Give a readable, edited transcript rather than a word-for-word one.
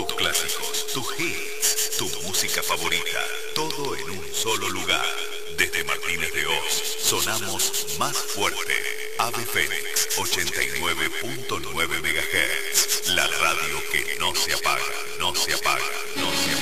tus clásicos, tus hits, tu música favorita, todo en un solo lugar. Desde Martínez de Oz, sonamos más fuerte. Ave Fénix 89.9 MHz.